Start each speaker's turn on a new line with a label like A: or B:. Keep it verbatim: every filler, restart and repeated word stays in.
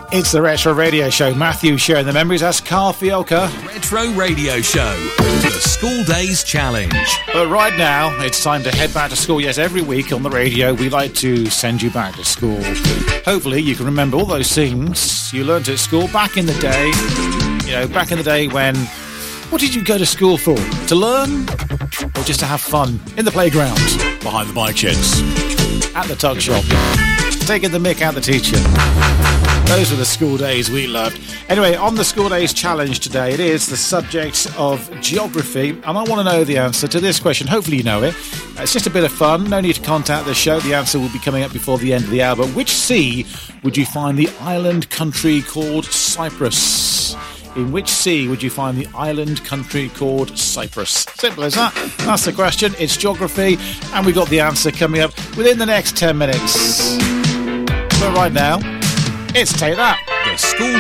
A: It's the Retro Radio Show. Matthew sharing the memories. That's Carl Fiolka.
B: Retro Radio Show, the School Days Challenge.
A: But right now, it's time to head back to school. Yes, every week on the radio, we like to send you back to school. Hopefully, you can remember all those things you learned at school back in the day. You know, back in the day when... What did you go to school for? To learn? Or just to have fun? In the playground? Behind the bike sheds? At the tuck shop? Taking the mick out the teacher? Those were the school days we loved. Anyway, on the School Days Challenge today, it is the subject of geography, and I want to know the answer to this question. Hopefully you know it. It's just a bit of fun. No need to contact the show. The answer will be coming up before the end of the hour. But which sea would you find the island country called Cyprus? In which sea would you find the island country called Cyprus? Simple as that. That's the question. It's geography, and we got the answer coming up within the next ten minutes. But right now, it's Take That.
B: The School